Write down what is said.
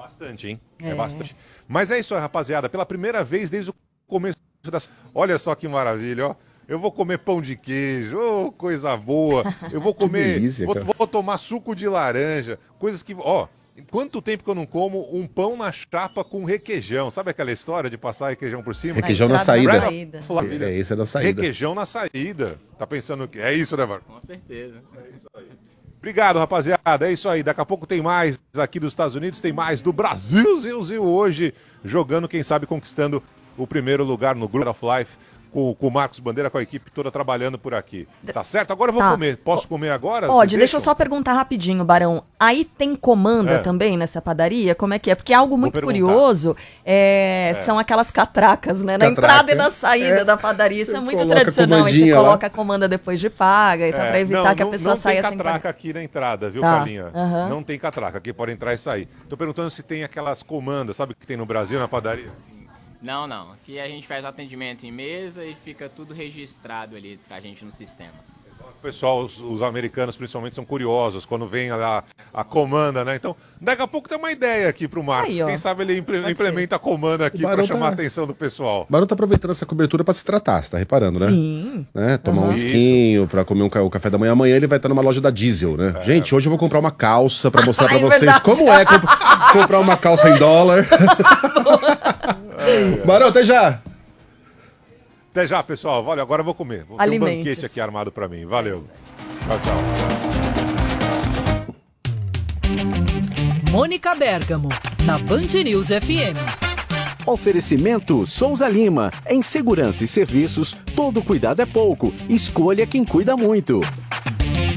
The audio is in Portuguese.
Bastante, hein? É bastante. Mas é isso aí, rapaziada. Pela primeira vez desde o começo das... Olha só que maravilha, ó. Eu vou comer pão de queijo, oh, coisa boa. Eu vou comer, delícia, vou tomar suco de laranja, coisas que... Ó, quanto tempo que eu não como um pão na chapa com requeijão? Sabe aquela história de passar requeijão por cima? Requeijão na saída. Esse é na saída. Requeijão na saída. Tá pensando o quê? É isso, né, Marcos? Com certeza. É isso aí. Obrigado, rapaziada. É isso aí. Daqui a pouco tem mais aqui dos Estados Unidos, tem mais do Brasil, Zil, hoje, jogando, quem sabe, conquistando o primeiro lugar no Group of Life, com o Marcos Bandeira, com a equipe toda trabalhando por aqui. Tá certo? Agora eu vou comer. Posso comer agora? Pode, deixa eu só perguntar rapidinho, Barão. Aí tem comanda também nessa padaria? Como é que é? Porque algo muito curioso são aquelas catracas, né? Na entrada e na saída da padaria. Isso é muito tradicional. Aí você coloca a comanda depois de paga e tal, pra evitar que a pessoa saia sem pagar. Não tem catraca aqui na entrada, viu, Carlinha? Não tem catraca. Aqui pode entrar e sair. Tô perguntando se tem aquelas comandas, sabe o que tem no Brasil, na padaria? Não. Aqui a gente faz o atendimento em mesa e fica tudo registrado ali pra gente no sistema. O pessoal, os americanos principalmente, são curiosos quando vem a comanda, né? Então, daqui a pouco tem uma ideia aqui pro Marcos. Quem sabe ele implementa a comanda aqui pra chamar a atenção do pessoal. O Barão tá aproveitando essa cobertura pra se tratar, você tá reparando, né? Sim. Né? Tomar um esquinho pra comer o café da manhã. Amanhã ele vai estar numa loja da Diesel, né? Gente, hoje eu vou comprar uma calça pra mostrar pra vocês como é comprar uma calça em dólar. Barão, até já! Até já, pessoal. Valeu, agora eu vou comer. Vou ter um banquete aqui armado pra mim. Valeu. Tchau. Mônica Bergamo, na Band News FM. Oferecimento Souza Lima. Em segurança e serviços, todo cuidado é pouco. Escolha quem cuida muito.